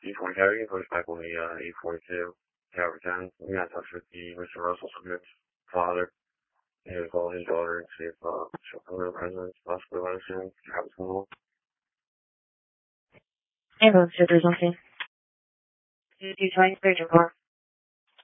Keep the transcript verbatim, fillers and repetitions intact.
D twenty heavy, pushback will be uh, eight forty-two, tower ten. We got in touch with the Mister Russell's father, and call his daughter and see if uh, she'll come to the residence, possibly let us in, have us come home. Ambulance, two three one. two two twenty, cleared your car.